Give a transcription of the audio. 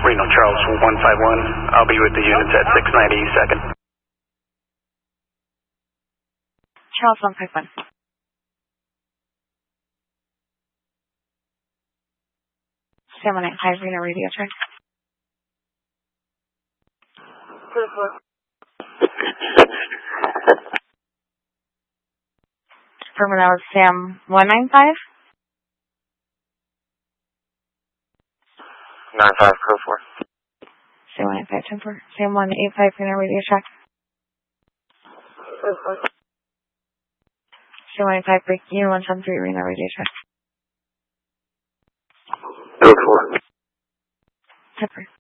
Reno Charles 151. I'll be with the units at 690 second. Charles 151. 785 Reno radio check. Terminal Sam 195. 95 code 4. Sam 195 10-4. Sam 185 Reno radio check. Sam 185 break unit 173 Reno radio check. Code 4. 10-4.